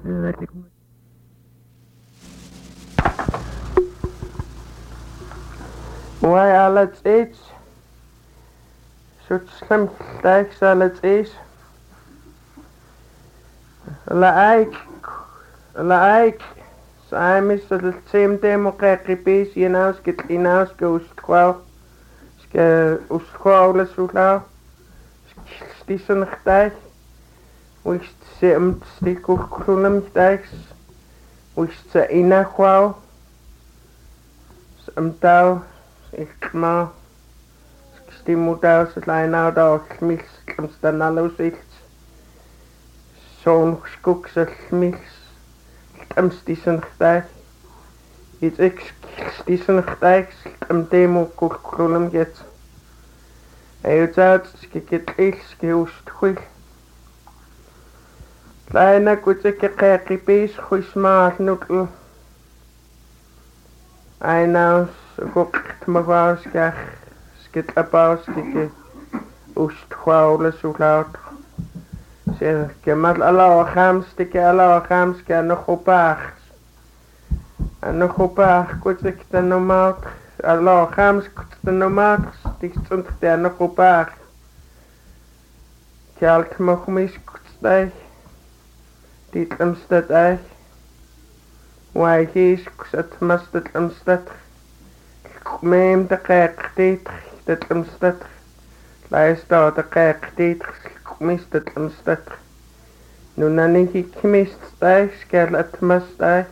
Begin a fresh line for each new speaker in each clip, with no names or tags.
Why alles eet? Zo'n slim lijkt alles eet. Laik. Saam is dat het same democratie hinaus geht hinaus geustqual. Ske ustquales ulau. Stissen gtij. Wist se stikulkulum gtijs. Wist se inaqual. Tau ik ma. Stimutau se lainau da mis kamstanalus zo'n skoksels stissen gtij. Iets ik stissen gtij demo kulkulum get. Uit skikit ilskeust goed. Kleine kutsike kerkipis goismaal nukkel. Einaus gokt mevrouwskach skit abauskike ustquaules ulaut. Zeg kemal alawachamske nog opaag. En nog opaag kutsik de normaal. Alawachams de normaal. Die stond de nog opaag. Kjalt mag mis kutstij. Dit amstad eich. Why hees kusat mastad amstad. Meem de kijk dit. Dat amstad. Luister de kijk dit. Mist het amstad. Nu nanny ik mist stijg. Skel het mastijg.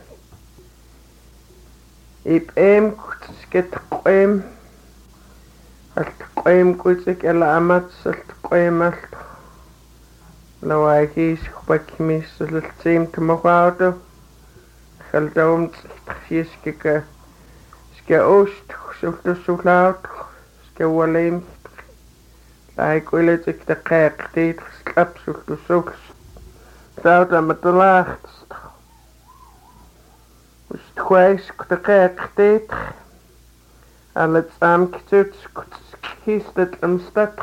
Ik sket qoem. Alt qoem kutsik ela amat. Alt qoem alt. Lawaai hees gebak mis. Alt seem te mogoudo. Geldoom ske oost. Sulto sulaut. Ske waleem. Like willet ik de kerk deed slapsel de zoeks. Zout aan met de laagst. Dus twijs de kerk deed. Al het saamgetut kiest het een stad.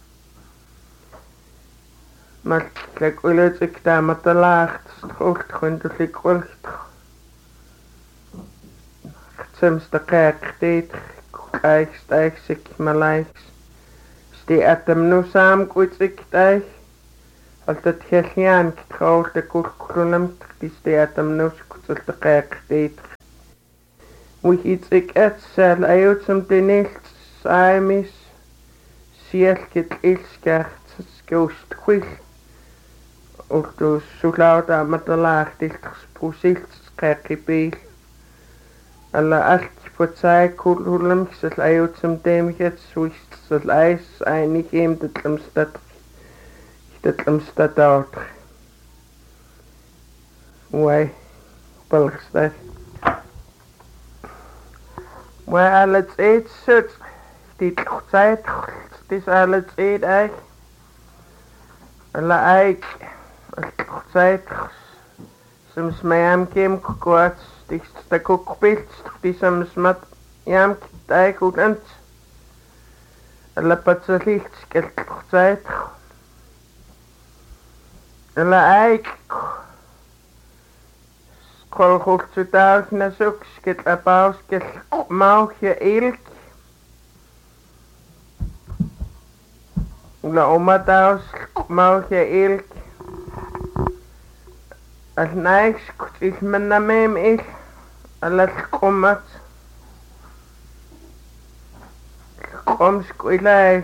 Maar like willet ik daar met de laagst. Hoort gewoon ik willet. Soms de kerk deed. Kijk stijg ik mijn lijks. Die atem nu saam kutsik tij. Altijd geliaan getrouwd de kurkulum. Die atem nu kutsik de kerk deed. Wie iets ik et zal uit som de niet saimis. Siel get ilskert skoost kwil. Ook dus zo laut aan met de laag dicht gesproesild kerkibeel. Alla alt på sig kulhulum zal uit som demget swist zal eis einig hem dat lamstad out. Why balgstad. Why alles eet zut. Dit tijd is alles eet eich. Alla eik tijd soms mij am kem kwart. Die stak ook beeld, die soms met jam kijk goed en laat het licht skelt tijd. La eik kol goed te dag na zoek skelt apaus skelt maugje elk. La oma daus maugje elk. Als niks is mijn naam is. Alles komt. Kom squilai.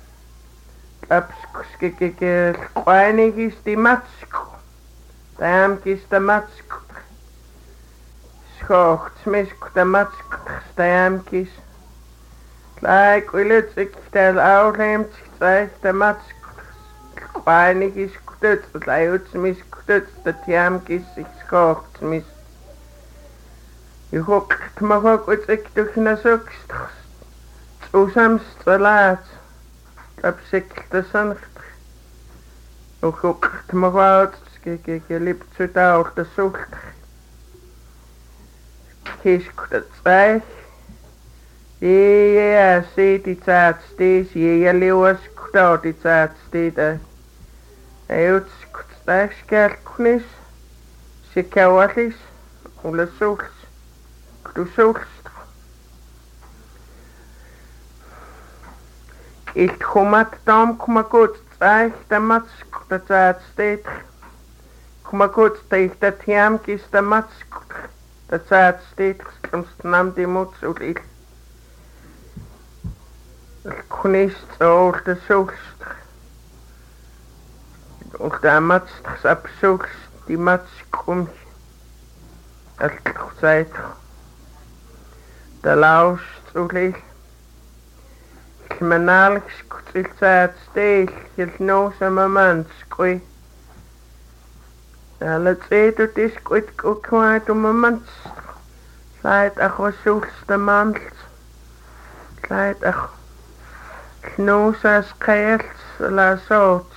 Abskike weinig is die matsk. Daarom is de matsk. Schocht misk de matsk. Daarom is. Like wil ik stel uitneemt zeg de matsk. Weinig is kut. Luids misk kut. Dat jam is schocht mis. Je hokt maar ook wat ik toch naar zoekst. Zo soms te laat. Op zich te zonnig. Je hokt maar wat. Kijk, je liep zo touw te zoekt. Kies dat zeg. Ja, zie die tijd steeds. Je leeuws kouw die tijd steeds. Hij heeft zeg kerknis. Sikaualis, ulla suuls, du suuls. Ilthumat taam kumakut tsaih tamatsk tatsaat steet. Kumakut taihtat hiam kis tamatsk tatsaat steet stamsnam dimuts ulil. Kunist olta suulst. Olta amatst sap suulst dimatsk Altsait. Talaust ulil. Manalks iltsaat steel hilnoosa mamanskui. Alatseetu tiskuit kukwaatu mamans. Lait ako sulsta mans. Lait ako hilnoosas kaels la soots.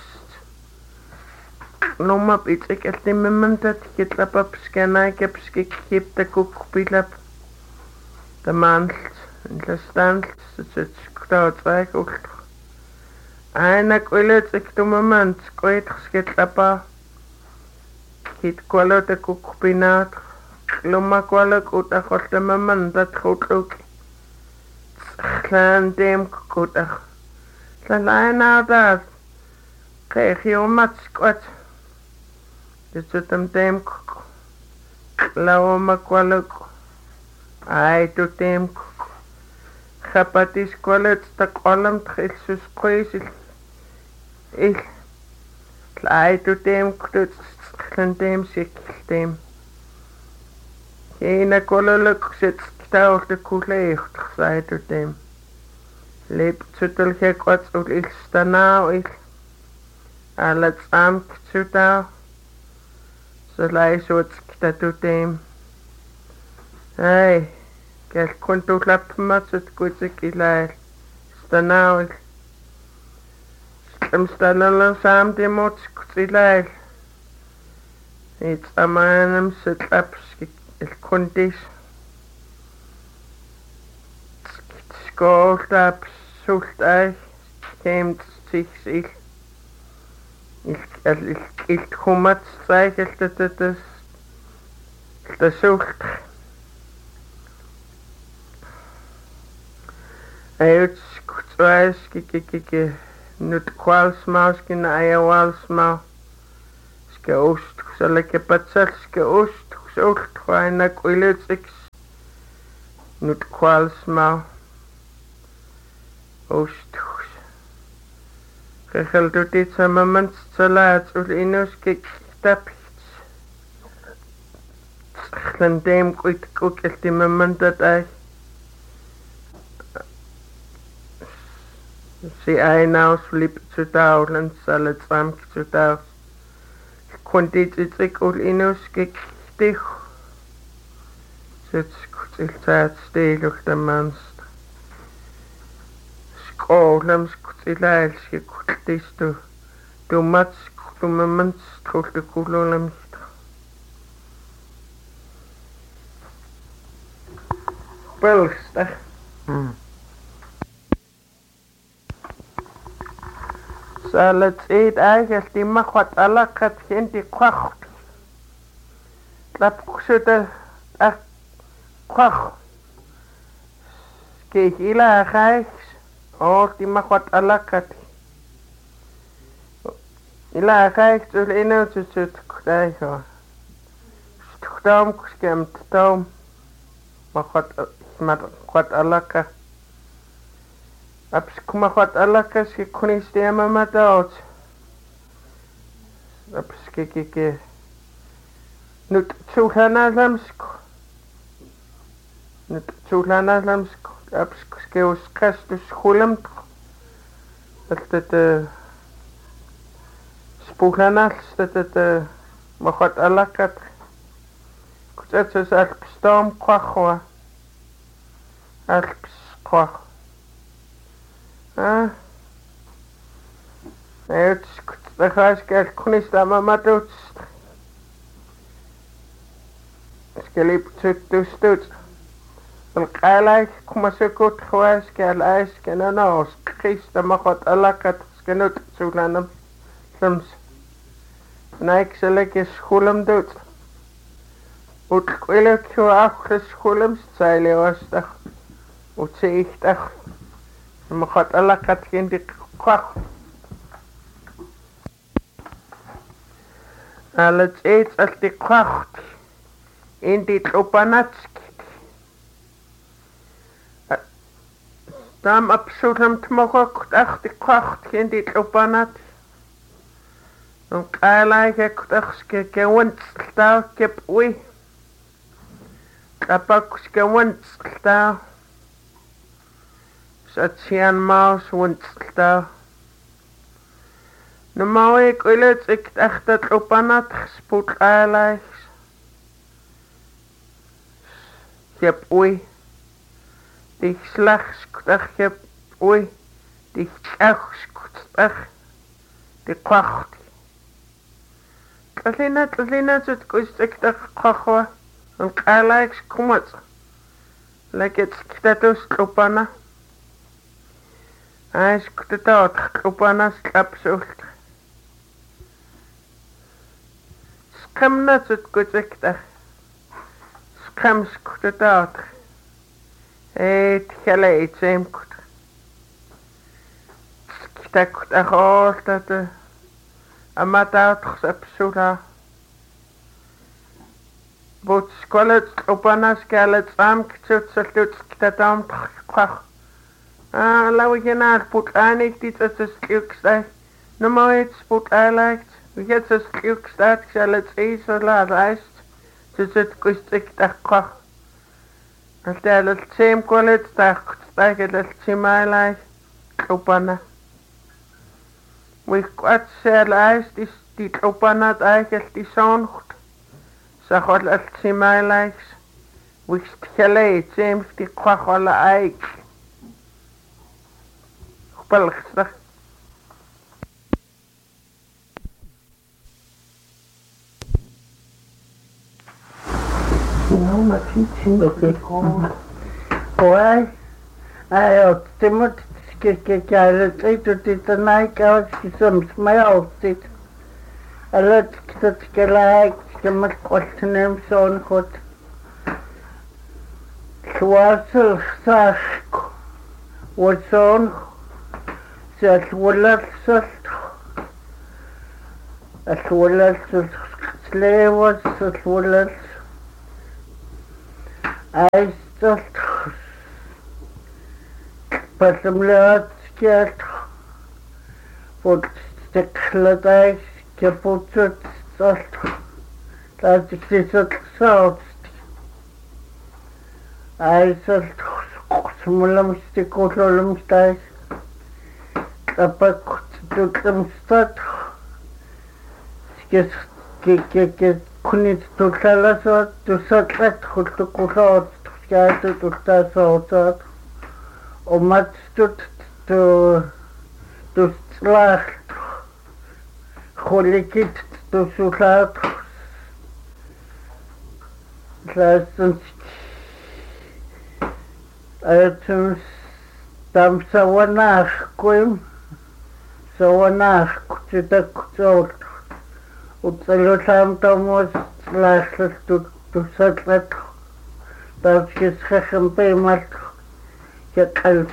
Nomap itsik eltimmemantat kitlapap skanai skik kipta kukpilap. The mans. The stands it's krautsijk ultra. Aina kuilet ik tu moment skoit skitlapa. Kit kwalo te kukpinaat. Luma kwalo kuta kholte moment dat khutluk. Klan dem kuta. Klan aina dat. Kreeg je mat skwat. Dit zit hem dem kuk. Lauma kwalo. Ai tu dem kuk. Chapatis kwalet ta kwalam tchilsus qoisil. Il. Lai tu dem kruts tchlan dem sikil dem. Hina kwaloluk sit ktaur de kuleecht sai tu dem. Leep tutul he kwats ul il stanau il. Alat am ktutau. So lai sots kta tu dem. Hey. Kel kuntu lapmatsut kutsik ilail. Stanauil. Stamstanala samdimots kutsilail. It's amanam sitlapski il kundis. Skoltap sultai. Kemt siksil. Il kumats zeigel det sult. Uit skutwijs kikikike nut kwalsmaus kin ayawalsmau. Ske oost zal ik patsal ske oost zocht kwaina kwiletsix nut kwalsmau. Oost. Regel doet dit samen salaat ul inus kik tapits. Glandem kwit koek elti moment dat ay. Si ainaus flip tsutau lan salat sam tsutau. Kontit itsik ul inus kik tich. Sits kutsiltaat steeluch de manst. Skolam skutsilail ski kutlistu. Du mats kutumamans trulte kulolam. Pelstach. Salat eet eigenlijk die mag wat alakat geen die kwacht. Klap kusuta kwacht. Kijk ila gijs. Oh die mag wat alakat. Ila gijs ul ino zut krijgen. Stukdam kuskemt dam. Mag wat alakat. Aps kuma wat alakas ki kunis de mamatot. Aps ki nut tsulana lamsk. Nut tsulana lamsk. Aps ke uskas dus khulam. Dat spulana dat mag wat alakat. Kutsat so al stom kwachwa. Al kwach. Het is kijk kunis da mamatot. Skelip tut. القالك كما سكوت خواس كالعيش كنانوس خيست مخوت ألاكت سكنوت سولانم سمس نايك سلك سخولم دوت utqilukku aqlsqulums tsailewastaq utsiihtaq maqatalaqatkindiqqaq alatseetsaltiqqaqt inditlupanatskit tam absolutmoqoqt artiqqaqt inditlupanat qalaikaqtaqske kewantstaa kepui kapakskewantsltaa satsian maus wantsltaa Namawe kuilet ik echt het opanat spoedlijks. Je hebt oei. Die slechts kutach je hebt oei. Die slechts kutach. Die kwacht. Tlina zit kust ik dag kwachwa. En kailijks kumat. Lek het status opana. Hij is kutat opana slapsult. Skemnet het kutikter. Skemskutaat. Het geleid zeemkut. Sktekut altijd. Amataat gesepsuda. Boot skolet opana skelet samktut saltut sktatam kwach. Laat je naar put aanik dit het is kliukstij. Nooit put aanlijkt. We het is kliukstaat zal het zo laat ijst. Dus het kust ik daar kwach. Als het zeem kolet daar kust het zeemailijk. Opana. We kwart zal ijst is die opana het eigenlijk die zongt. Zag wat het zeemailijk. We geleid zeem die kwach alle eik. Balgstag.
No, maar fietsen. Hoor, hij timot kijk het dit en hij kan soms mij altijd. Alles dat gelijk, je moet kort nemen zo'n goed. Zoals zag, wordt zo'n الولد سليوس الولد عايزت بسملات كيت وتستخلطايش كبوتت صلت تاتكتت صوت عايزت سملمستيكوتلمستايش Апак тут стат que kunit tutlala tu satlat khultu kulot skaitu tutta sotat o mat tu slacht kholikit tu sulat lasens aytums tam sawanach koim Sawanach kutsitak kutsot. Utsalutam tomos laslas tu satlat. Tarskis khakhampemat yakalt.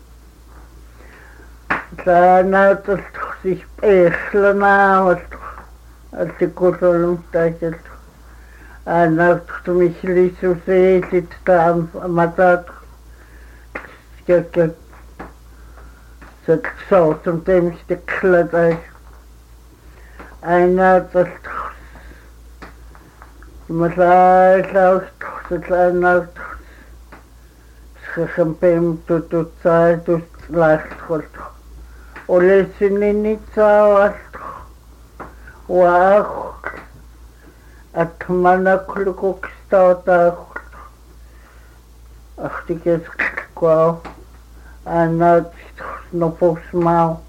Saanatas sich echlana artikulum tajat. Anat tumichlisu seitit tam matat. Skak zo, sometimes the clutter. I know that Masai South, I know Champagne to try to last hold. Or listening it out. Wow. At Manakluk start out. Ach, die is kwam. En no posmao.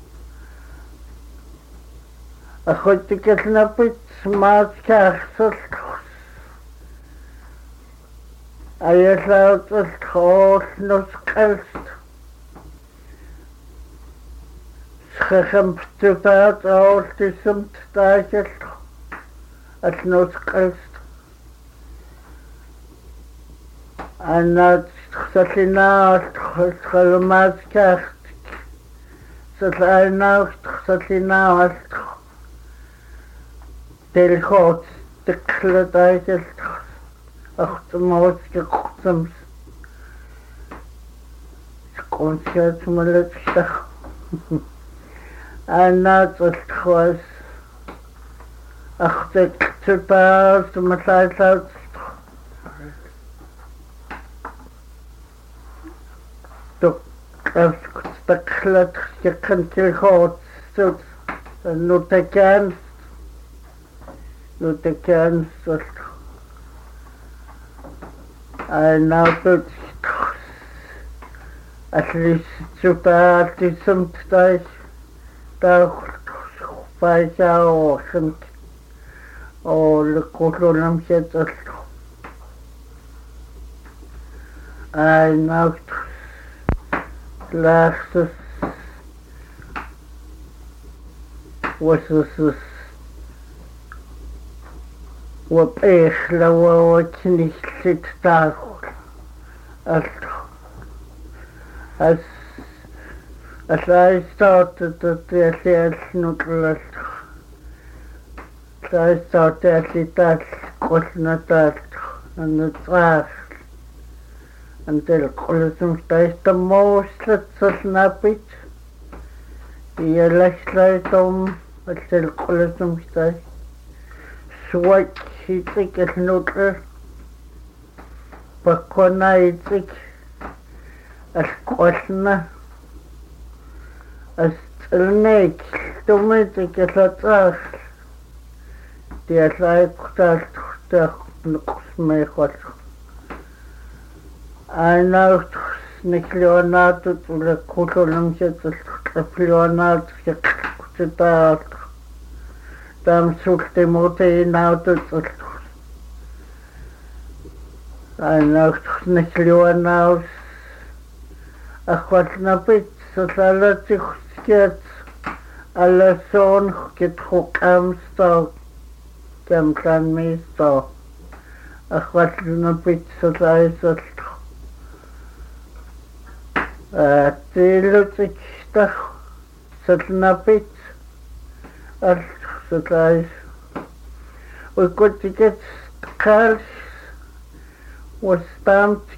A goed ik het napit smaak kaarsel. Hij laat het groot nog kerst. Schegem stuurt altijd is hem te het nog kerst. أنا تخسلنا تخلمات كاخت تخلنا تخسلنا تلخوت تخلت عايزة أخت موت كقسمس كنت شات ملت شخ أنا تخوس أختك تباس مطلعت تخلت كنت الخوت سوت نوتكان أنا at least super some days by or the colonel said I know last was this what ich lawa nicht sit da as I started at the nuclear I started that question that and the trash until colosum stays the most let's snap it the last light until colosum stays switch he take it nuclear but when I take القوسنا النيك توميتك الأطاق دي أطلاق تختاق نقص ما يخوص أنا نكليونات ولا كوتو نمشت الفليونات كتات دام سوكتي موتي ناوتت أنا نكليونات أخواتنا بيت سلالتي خسكت على سون كتخو كامستو كم كان ميستو أخواتنا بيت سلالتي تيلوتي كتخ سلنا بيت سلالتي وكنت كت قالش وستامت